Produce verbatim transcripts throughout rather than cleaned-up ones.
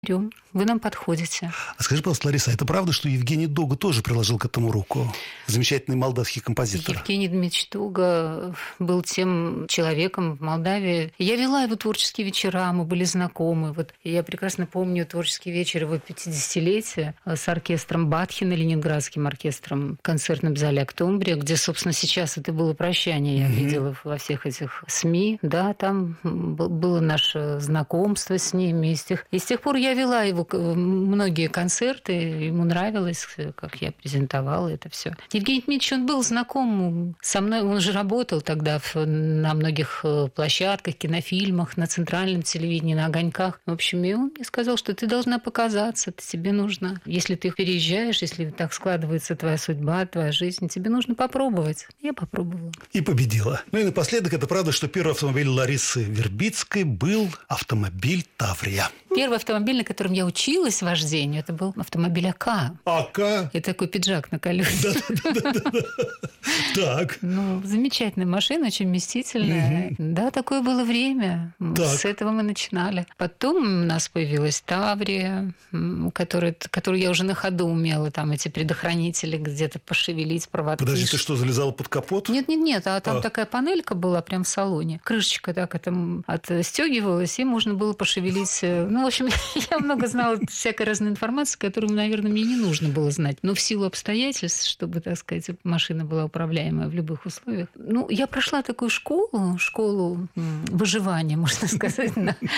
Вы нам подходите. А скажи, пожалуйста, Лариса, а это правда, что Евгений Дуга тоже приложил к этому руку? Замечательный молдавский композитор. Евгений Дмитриевич Дуга был тем человеком в Молдавии. Я вела его творческие вечера, мы были знакомы. Вот я прекрасно помню творческий вечер его пятидесятилетия с оркестром Батхина, ленинградским оркестром в концертном зале «Октомбрия», где, собственно, сейчас это было прощание. Я mm-hmm. видела во всех этих СМИ. Да, там было наше знакомство с ними. И с тех, и с тех пор я вела его многие концерты, ему нравилось, как я презентовала это все. Евгений Дмитриевич, он был знаком со мной, он же работал тогда в, на многих площадках, кинофильмах, на центральном телевидении, на «Огоньках». В общем, и он мне сказал, что ты должна показаться, тебе нужно, если ты переезжаешь, если так складывается твоя судьба, твоя жизнь, тебе нужно попробовать. Я попробовала. И победила. Ну и напоследок, это правда, что первый автомобиль Ларисы Вербицкой был автомобиль «Таврия». Первый автомобиль, на котором я училась вождению, это был автомобиль АК. АК? И такой пиджак на колесах. Да-да-да. Так. Ну, замечательная машина, очень вместительная. Да, такое было время. С этого мы начинали. Потом у нас появилась Таврия, которую я уже на ходу умела, там эти предохранители где-то пошевелить, проводки. Подожди, ты что, залезала под капот? Нет-нет-нет, а там такая панелька была прям в салоне. Крышечка так это отстегивалась, и можно было пошевелить. Ну, в общем, я много знала всякой разной информации, которую, наверное, мне не нужно было знать. Но в силу обстоятельств, чтобы, так сказать, машина была управляемая в любых условиях. Ну, я прошла такую школу, школу выживания, можно сказать,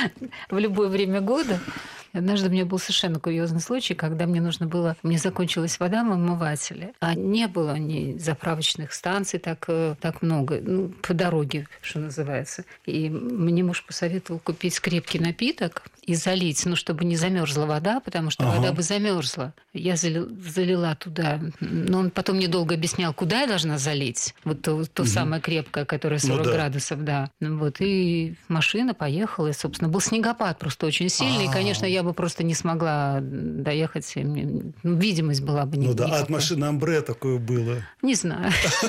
в любое время года. Однажды у меня был совершенно курьезный случай, когда мне нужно было... Мне закончилась вода в омывателе, а не было ни заправочных станций так, так много, ну, по дороге, что называется. И мне муж посоветовал купить крепкий напиток и залить, ну, чтобы не замерзла вода, потому что ага. вода бы замерзла. Я залила туда, но он потом мне долго объяснял, куда я должна залить. Вот то, то угу. самое крепкое, которое сорок ну, да. градусов, да. Вот, и машина поехала, и, собственно, был снегопад просто очень сильный, А-а-а. и, конечно, я бы просто не смогла доехать, ну, видимость была бы не Ну да, никакой. А от машины амбре такое было? Не знаю.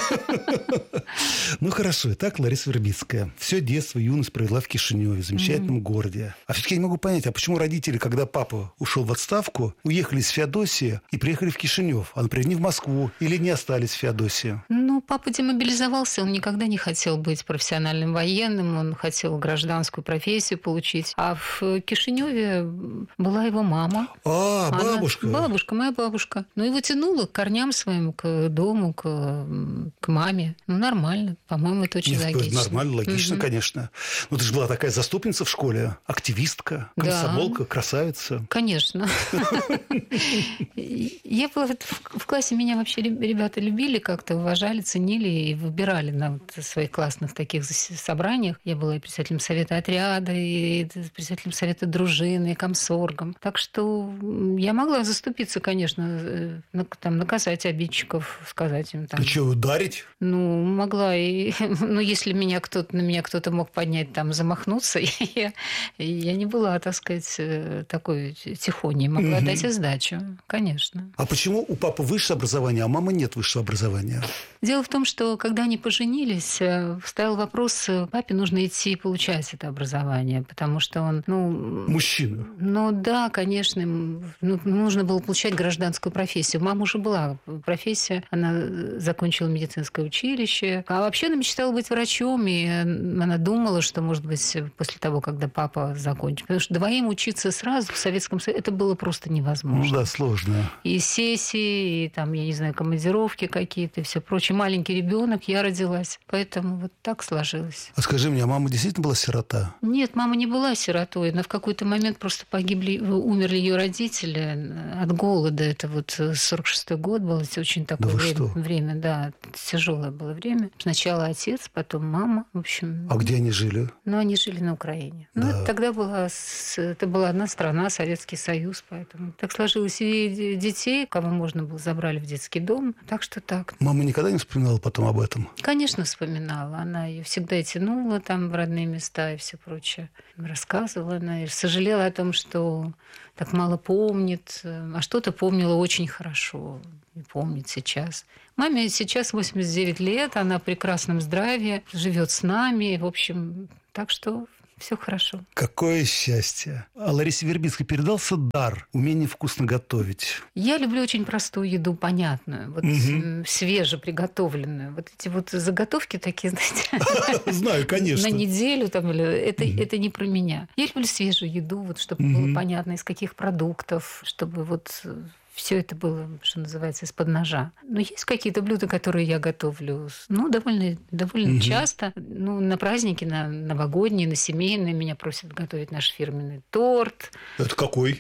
Ну хорошо, итак, Лариса Вербицкая. Все детство, юность провела в Кишиневе, в замечательном городе. А все-таки я не могу понять, а почему родители, когда папа ушел в отставку, уехали из Феодосии и приехали в Кишинев, а, например, не в Москву, или не остались в Феодосии? Ну, папа демобилизовался, он никогда не хотел быть профессиональным военным, он хотел гражданскую профессию получить. А в Кишиневе была его мама. А, бабушка. Она, бабушка, моя бабушка. Ну, его тянуло к корням своим, к дому, к, к маме. Ну, нормально. По-моему, это очень Нет, логично. Нормально, логично, угу. конечно. Ну, ты же была такая заступница в школе, активистка, комсомолка, да. красавица. Конечно. Я была в классе, меня вообще ребята любили, как-то уважали, ценили и выбирали на своих классных таких собраниях. Я была и председателем совета отряда, и председателем совета дружины, и комсоргом. Так что я могла заступиться, конечно, там, наказать обидчиков, сказать им там. Ты что, ударить? Ну, могла и... Ну, если меня кто-то, на меня кто-то мог поднять, там, замахнуться, я, я не была, так сказать, такой тихоней. Могла угу. дать и сдачу, конечно. А почему у папы высшее образование, а у мамы нет высшего образования? Дело в том, что когда они поженились, вставил вопрос, папе нужно идти получать это образование, потому что он, ну... Мужчина. Ну, да, конечно. Ну, нужно было получать гражданскую профессию. Мама уже была профессия, она закончила медицинское училище. А вообще она мечтала быть врачом, и она думала, что, может быть, после того, когда папа закончил. Потому что двоим учиться сразу в Советском Союзе, это было просто невозможно. Ну да, сложно. И сессии, и там, я не знаю, командировки какие-то, и все прочее. Маленький ребенок, я родилась. Поэтому вот так сложилось. А скажи мне, а мама действительно была сирота? Нет, мама не была сиротой. Она в какой-то момент просто погибли, умерли ее родители от голода. Это вот сорок шестой год был, это очень такое да время, время, да, тяжелое было время. Сначала отец, потом мама, в общем. А где они жили? Ну, они жили на Украине. Да. Ну, это тогда была, это была одна страна, Советский Союз, поэтому так сложилось. И детей, кого можно было, забрали в детский дом. Так что так. Мама никогда не вспоминала потом об этом? Конечно, вспоминала. Она ее всегда тянула там в родные места и все прочее. Рассказывала она и сожалела о том, что так мало помнит, а что-то помнила очень хорошо. И помнит сейчас. Маме сейчас восемьдесят девять лет, она в прекрасном здравии, живет с нами. В общем, так что все хорошо. Какое счастье. А Ларисе Вербицкой передался дар, умение вкусно готовить. Я люблю очень простую еду, понятную, вот угу. свежеприготовленную. Вот эти вот заготовки такие, знаете, знаю, конечно. На неделю там, или это, угу. это не про меня. Я люблю свежую еду, вот, чтобы угу. было понятно, из каких продуктов, чтобы вот все это было, что называется, из-под ножа. Но есть какие-то блюда, которые я готовлю, ну, довольно, довольно угу. часто. Ну, на праздники, на новогодние, на семейные меня просят готовить наш фирменный торт. Это какой?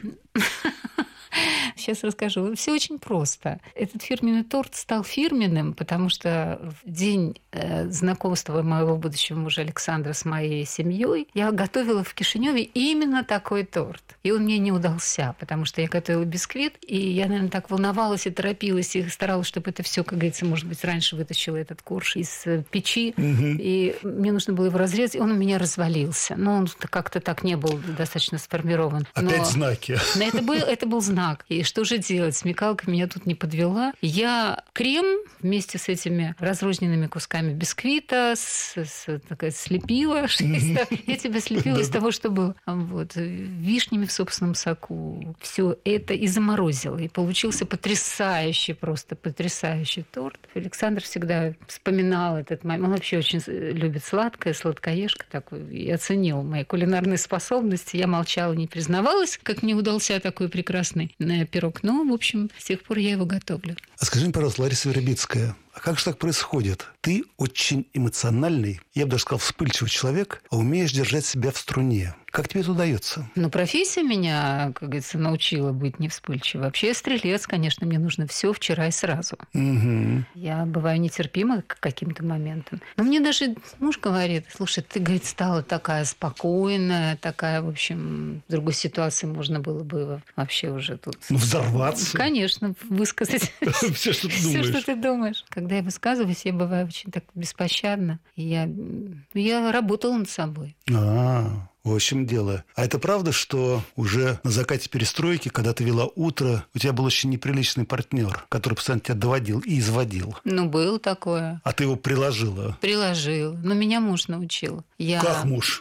Сейчас расскажу. Все очень просто. Этот фирменный торт стал фирменным, потому что в день э, знакомства моего будущего мужа Александра с моей семьей я готовила в Кишиневе именно такой торт. И он мне не удался, потому что я готовила бисквит, и я, наверное, так волновалась и торопилась, и старалась, чтобы это все, как говорится, может быть, раньше вытащила этот корж из печи, угу. и мне нужно было его разрезать, и он у меня развалился. Но он как-то так не был достаточно сформирован. Опять Но... знаки. Но это был, это был знак. И что же делать? Смекалка меня тут не подвела. Я крем вместе с этими разрозненными кусками бисквита с, с, такая, слепила. Я тебя слепила из того, что было. Вот. Вишнями в собственном соку. Все это и заморозила. И получился потрясающий, просто потрясающий торт. Александр всегда вспоминал этот момент. Он вообще очень любит сладкое, сладкоежка такой. И оценил мои кулинарные способности. Я молчала, не признавалась, как мне удался такой прекрасный пирог. Но, в общем, с тех пор я его готовлю. А скажи мне, пожалуйста, Лариса Вербицкая, а как же так происходит? Ты очень эмоциональный, я бы даже сказал, вспыльчивый человек, а умеешь держать себя в струне. Как тебе это удается? Ну, профессия меня, как говорится, научила быть не вспыльчивой. Вообще я стрелец, конечно, мне нужно все вчера и сразу. Угу. Я бываю нетерпима к каким-то моментам. Но мне даже муж говорит: слушай, ты, говорит, стала такая спокойная, такая, в общем, в другой ситуации можно было бы вообще уже тут... Ну, взорваться. Конечно, высказать все, что ты все, думаешь. что ты думаешь. Когда я высказываюсь, я бываю очень так беспощадна. Я, я работала над собой. А-а-а. В общем дело. А это правда, что уже на закате перестройки, когда ты вела утро, у тебя был очень неприличный партнер, который постоянно тебя доводил и изводил? Ну, было такое. А ты его приложила? Приложила. Но меня муж научил. Я... Как муж?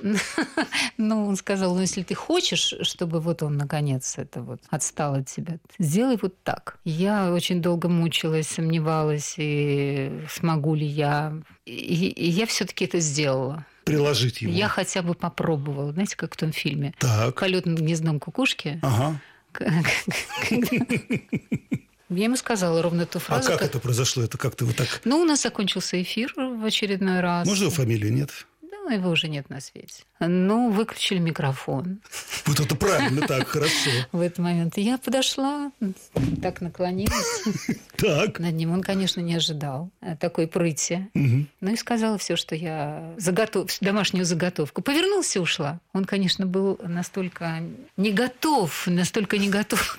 Ну, он сказал, ну, если ты хочешь, чтобы вот он, наконец, это вот отстал от тебя, сделай вот так. Я очень долго мучилась, сомневалась, и смогу ли я. И, и я все-таки это сделала. Приложить его. Я хотя бы попробовала. Знаете, как в том фильме? Так. «Полет над гнездом кукушки». Ага. Я ему сказала ровно ту фразу. А как, как это произошло? Это как-то вот так... Ну, у нас закончился эфир в очередной раз. Можно его фамилию, нет? Да, его уже нет на свете. Ну, выключили микрофон. Вот это правильно, так, хорошо. В этот момент я подошла, так наклонилась так. над ним. Он, конечно, не ожидал такой прыти. Угу. Ну и сказала все, что я заготов... домашнюю заготовку. Повернулся и ушла. Он, конечно, был настолько не готов, настолько не готов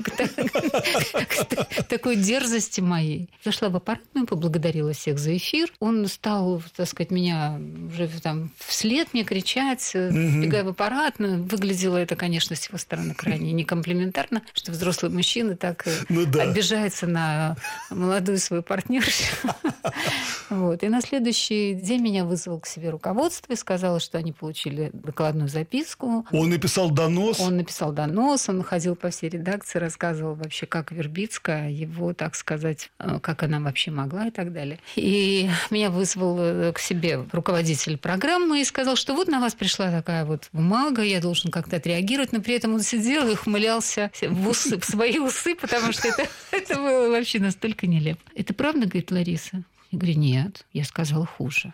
к такой дерзости моей. Зашла в аппаратную, поблагодарила всех за эфир. Он стал, так сказать, меня уже там вслед мне кричать, бегая в аппарат. Выглядело это, конечно, с его стороны крайне некомплиментарно, что взрослый мужчина так ну, да. обижается на молодую свою партнершу. Вот. И на следующий день меня вызвал к себе руководство и сказал, что они получили докладную записку. Он написал донос? Он написал донос, он ходил по всей редакции, рассказывал вообще, как Вербицкая, его, так сказать, как она вообще могла и так далее. И меня вызвал к себе руководитель программы и сказал, что вот на вас пришла такая вот бумага, я должен как-то отреагировать, но при этом он сидел и ухмылялся в, усы, в свои усы, потому что это, это было вообще настолько нелепо. Это правда, говорит Лариса? Я говорю, нет, я сказала хуже.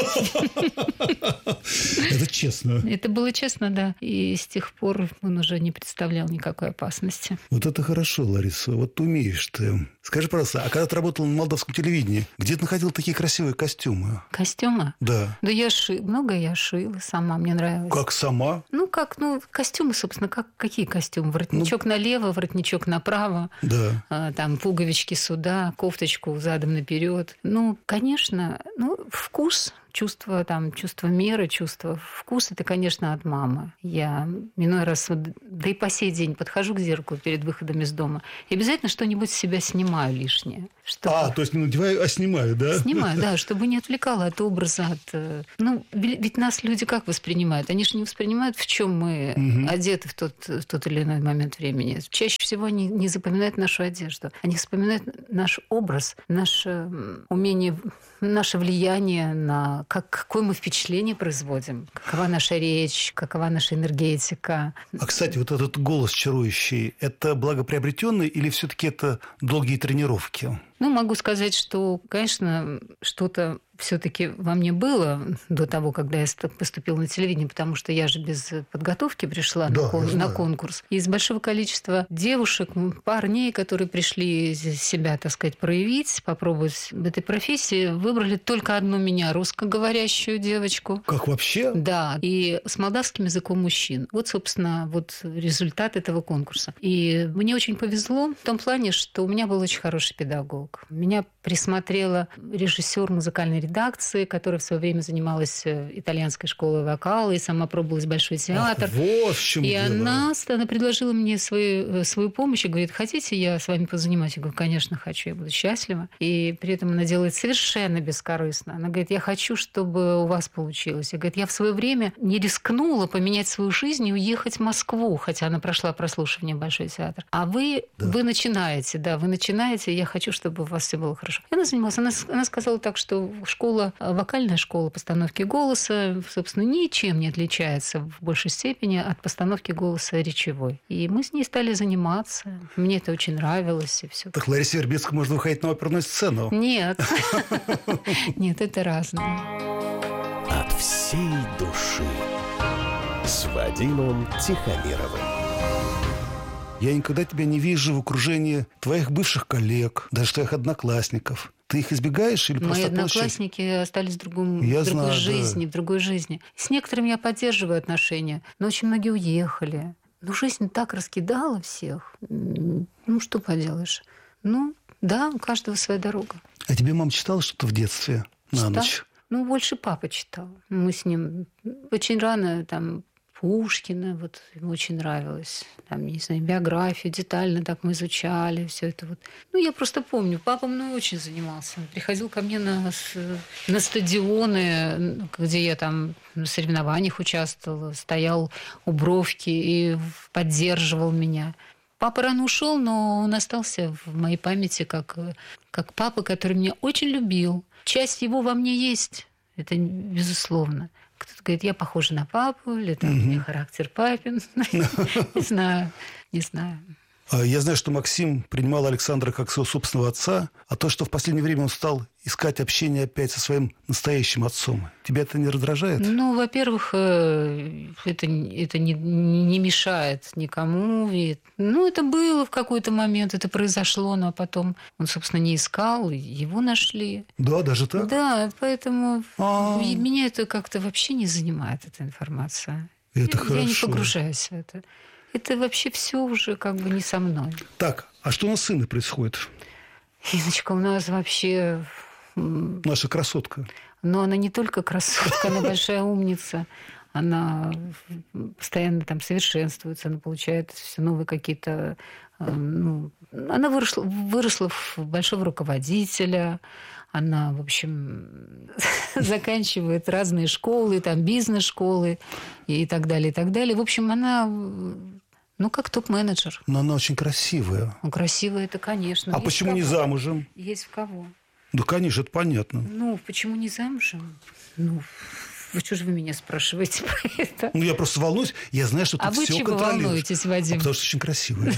Это честно. Это было честно, да. И с тех пор он уже не представлял никакой опасности. Вот это хорошо, Лариса. Вот ты умеешь ты. Скажи, пожалуйста, а когда ты работала на молдавском телевидении, где ты находила такие красивые костюмы? Костюмы? Да. Да я шила. Много я шила сама, мне нравилось. Как сама? Ну, как, ну, костюмы, собственно, как, какие костюмы? Воротничок ну, налево, воротничок направо. Да. А, там пуговички сюда, кофточку задом наперед. Ну, конечно, ну, вкус, Чувство, там, чувство меры, чувство вкуса – это, конечно, от мамы. Я иной раз, да и по сей день, подхожу к зеркалу перед выходом из дома и обязательно что-нибудь с себя снимаю лишнее. Чтобы... А, то есть не надеваю, а снимаю, да? Снимаю, да, чтобы не отвлекало от образа. От... Ну, ведь нас люди как воспринимают? Они же не воспринимают, в чем мы угу. одеты в тот, в тот или иной момент времени. Чаще всего они не запоминают нашу одежду. Они вспоминают наш образ, наше умение, наше влияние на как, какое мы впечатление производим, какова наша речь, какова наша энергетика. А, кстати, вот этот голос чарующий, это благоприобретенный или все-таки это долгие тренировки? Ну, могу сказать, что, конечно, что-то все-таки во мне было до того, когда я поступила на телевидение, потому что я же без подготовки пришла да, на, кон- на конкурс. Из большого количества девушек, парней, которые пришли себя, так сказать, проявить, попробовать в этой профессии, выбрали только одну меня, русскоговорящую девочку. Как вообще? Да, и с молдавским языком мужчин. Вот, собственно, вот результат этого конкурса. И мне очень повезло в том плане, что у меня был очень хороший педагог. Меня присмотрела режиссер музыкальной редакции, которая в свое время занималась итальянской школой вокала и сама пробовалась в Большой театр. Ах, вот в чем и дело. она, она предложила мне свою, свою помощь и говорит, хотите, я с вами позанимаюсь? Я говорю, конечно, хочу, я буду счастлива. И при этом она делает совершенно бескорыстно. Она говорит, я хочу, чтобы у вас получилось. Я говорю, я в свое время не рискнула поменять свою жизнь и уехать в Москву, хотя она прошла прослушивание в Большой театр. А вы, да. вы начинаете, да, вы начинаете, и я хочу, чтобы у вас все было хорошо. И она занималась. Она, она сказала так, что школа, вокальная школа постановки голоса, собственно, ничем не отличается в большей степени от постановки голоса речевой. И мы с ней стали заниматься. Мне это очень нравилось. И все. Так Ларисе Вербицкой можно выходить на оперную сцену? Нет. Нет, это разное. От всей души с Вадимом Тихомировым. Я никогда тебя не вижу в окружении твоих бывших коллег, даже твоих одноклассников. Ты их избегаешь или Мои просто одноклассники получается... остались в, другом, я в другой знаю, жизни, да. в другой жизни. С некоторыми я поддерживаю отношения, но очень многие уехали. Но жизнь так раскидала всех. Ну, что поделаешь? Ну, да, у каждого своя дорога. А тебе мама читала что-то в детстве на Читал? ночь? Ну, больше папа читал. Мы с ним очень рано там... Пушкина, вот ему очень нравилось. Там, не знаю, биографию детально так мы изучали, все это вот. Ну, я просто помню, папа мной очень занимался. Он приходил ко мне на, на стадионы, где я там на соревнованиях участвовала, стоял у бровки и поддерживал меня. Папа рано ушел, но он остался в моей памяти как, как папа, который меня очень любил. Часть его во мне есть, это безусловно. Кто-то говорит, я похожа на папу, или там, угу. у меня характер папин. Не знаю, не знаю. Я знаю, что Максим принимал Александра как своего собственного отца, а то, что в последнее время он стал искать общение опять со своим настоящим отцом, тебя это не раздражает? Ну, во-первых, это, это не, не мешает никому. Ну, это было в какой-то момент, это произошло, но потом он, собственно, не искал, его нашли. Да, даже так? Да, поэтому А-а-а. меня это как-то вообще не занимает, эта информация. Это я, хорошо. Я не погружаюсь в это. Это вообще все уже как бы не со мной. Так, а что у нас с сыном происходит? Инночка у нас вообще... Наша красотка. Но она не только красотка, она большая умница. Она постоянно там совершенствуется, она получает все новые какие-то... Ну, она выросла, выросла в большого руководителя. Она, в общем, заканчивает разные школы, там бизнес-школы и так далее, и так далее. В общем, она, ну, как топ-менеджер. Но она очень красивая. Ну, красивая это, конечно. А есть почему не замужем? Есть в кого? Да, конечно, это понятно. Ну, почему не замужем? Ну, вы что же вы меня спрашиваете про это? Ну, я просто волнуюсь. Я знаю, что ты а все контролируешь. А вы чего волнуетесь, Вадим? А потому что очень красивая.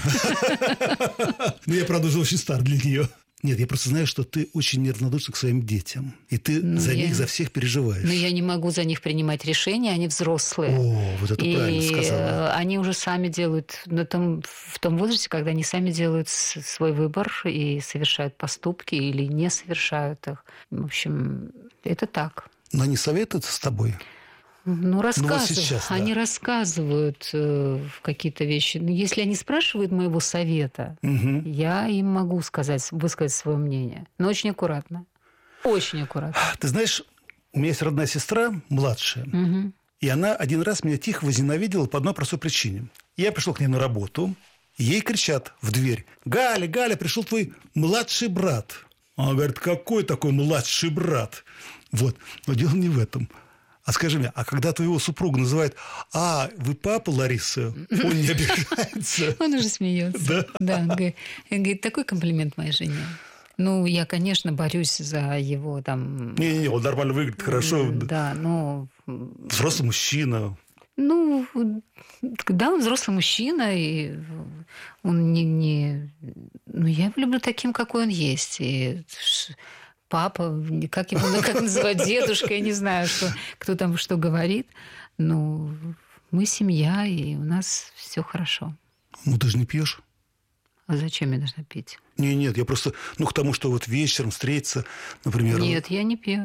Ну, я, правда, уже очень стар для нее. Нет, я просто знаю, что ты очень неравнодушна к своим детям. И ты ну, за я... них, за всех переживаешь. Но я не могу за них принимать решения, они взрослые. О, вот это и правильно сказала. Они уже сами делают, на том, в том возрасте, когда они сами делают свой выбор и совершают поступки или не совершают их. В общем, это так. Но они советуются с тобой? Ну, рассказывают. Ну, вот сейчас, да. Они рассказывают э, какие-то вещи. Но если они спрашивают моего совета, угу. я им могу сказать, высказать свое мнение. Но очень аккуратно. Очень аккуратно. Ты знаешь, У меня есть родная сестра, младшая. Угу. И она один раз меня тихо возненавидела по одной простой причине. Я пришел к ней на работу, и ей кричат в дверь: «Галя, Галя, пришел твой младший брат». Она говорит: «Какой такой младший брат?» Вот. Но дело не в этом. А скажи мне, а когда твоего супруга называют: «А, вы папа Ларисы», он не обижается? Он уже смеется. Да? Да, он говорит, он говорит, такой комплимент моей жене. Ну, я, конечно, борюсь за его там... Не-не-не, он нормально выглядит, хорошо. Да, но... Взрослый мужчина. Ну, да, он взрослый мужчина, и он не... не... Ну, я его люблю таким, какой он есть. И папа, как его как называть, дедушка, я не знаю, что, кто там что говорит. Ну, мы семья, и у нас все хорошо. Ну, ты же не пьешь? А зачем я должна пить? Не, нет, я просто, ну, к тому, что вот вечером встретиться, например... Нет, я не пью.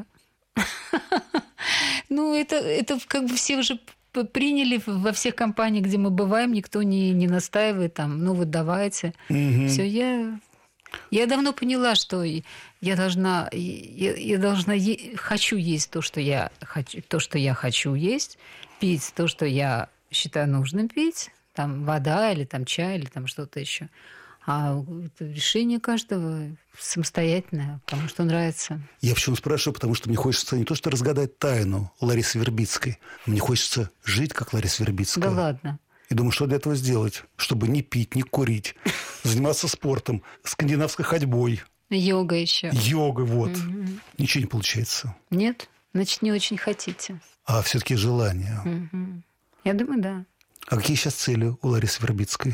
Ну, это, это как бы все уже приняли во всех компаниях, где мы бываем, никто не, не настаивает там, ну, вот давайте. Все, я... Я давно поняла, что я должна, я, я должна е- хочу есть то, что я хочу, то, что я хочу есть, пить то, что я считаю нужным пить, там вода или там чай или там что-то еще. А это решение каждого самостоятельное, потому что нравится. Я почему спрашиваю, потому что мне хочется не то, что разгадать тайну Ларисы Вербицкой, мне хочется жить, как Лариса Вербицкая. Да ладно. И думаю, что для этого сделать, чтобы не пить, не курить, заниматься спортом, скандинавской ходьбой. Йога еще. Йога, вот. Угу. Ничего не получается. Нет? Значит, не очень хотите. А все-таки желание. Угу. Я думаю, да. А какие сейчас цели у Ларисы Вербицкой?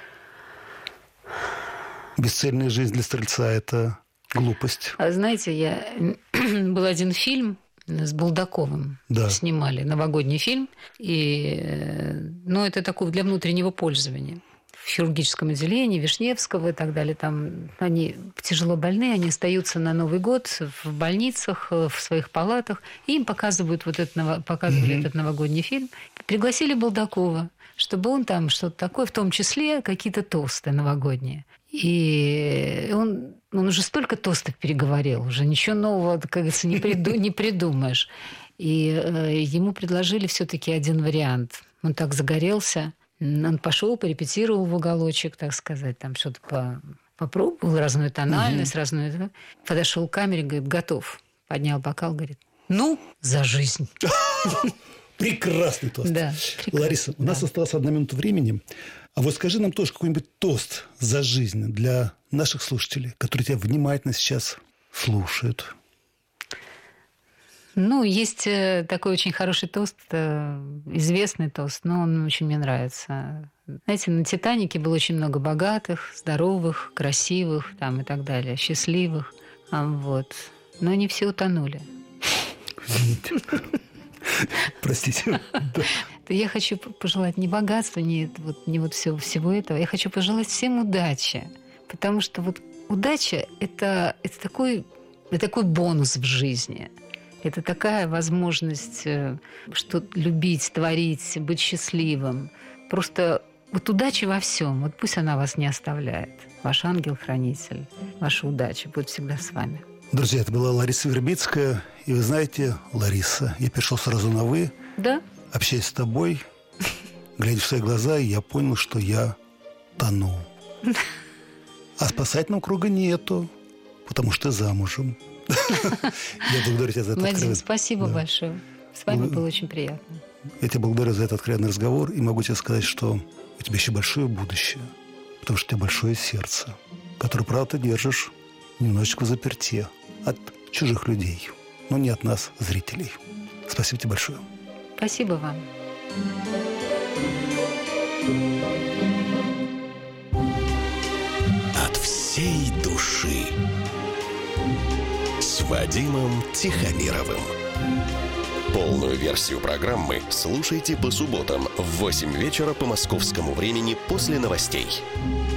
Бесцельная жизнь для стрельца – это глупость. А знаете, я... был один фильм с Булдаковым, да. Снимали новогодний фильм. И, ну, это такое для внутреннего пользования. В хирургическом отделении Вишневского и так далее. Там они тяжело больные, они остаются на Новый год в больницах, в своих палатах. И им показывают вот этот, показывали mm-hmm. этот новогодний фильм. Пригласили Булдакова, чтобы он там что-то такое, в том числе какие-то тосты новогодние. И он, он уже столько тостов переговорил, уже ничего нового, как говорится, не, приду, не придумаешь. И э, ему предложили все-таки один вариант. Он так загорелся, он пошел, порепетировал в уголочек, так сказать, там что-то по, попробовал, разную тональность, угу. разную... Подошел к камере, говорит, готов. Поднял бокал, говорит, ну, за жизнь. Прекрасный тост. Да, прекрасный. Лариса, у нас да. осталась одна минута времени. А вот скажи нам тоже какой-нибудь тост за жизнь для наших слушателей, которые тебя внимательно сейчас слушают. Ну, есть такой очень хороший тост, известный тост, но он очень мне нравится. Знаете, на «Титанике» было очень много богатых, здоровых, красивых там, и так далее, счастливых. Вот. Но не все утонули. Простите. Я хочу пожелать не богатства, не вот, не вот всего, всего этого. Я хочу пожелать всем удачи. Потому что вот удача – это, это, такой, это такой бонус в жизни. Это такая возможность что любить, творить, быть счастливым. Просто вот удача во всем. Вот пусть она вас не оставляет. Ваш ангел-хранитель, ваша удача будет всегда с вами. Друзья, это была Лариса Вербицкая. И вы знаете, Лариса, я перешел сразу на «вы». Да. Общаясь с тобой, глядя в свои глаза, я понял, что я тону. А спасательного круга нету, потому что ты замужем. Я благодарю тебя за этот Вадим, откровенный... спасибо да. большое. С вами было очень приятно. Я тебя благодарю за этот откровенный разговор и могу тебе сказать, что у тебя еще большое будущее, потому что у тебя большое сердце, которое, правда, ты держишь немножечко в заперти от чужих людей, но не от нас, зрителей. Спасибо тебе большое. Спасибо вам. От всей души с Вадимом Тихомировым. Полную версию программы слушайте по субботам в восемь вечера по московскому времени после новостей.